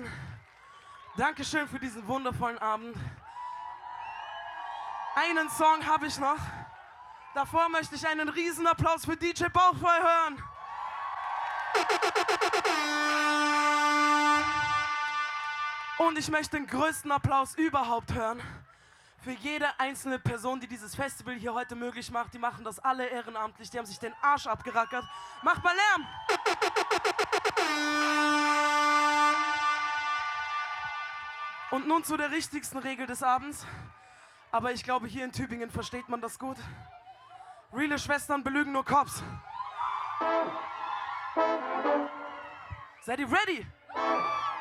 Dankeschön. Dankeschön für diesen wundervollen Abend. Einen Song habe ich noch. Davor möchte ich einen Riesenapplaus für DJ Bauchfrei hören. Und ich möchte den größten Applaus überhaupt hören für jede einzelne Person, die dieses Festival hier heute möglich macht. Die machen das alle ehrenamtlich, die haben sich den Arsch abgerackert. Macht mal Lärm! Und nun zu der wichtigsten Regel des Abends. Aber ich glaube, hier in Tübingen versteht man das gut. Reale Schwestern belügen nur Cops. Seid ihr ready?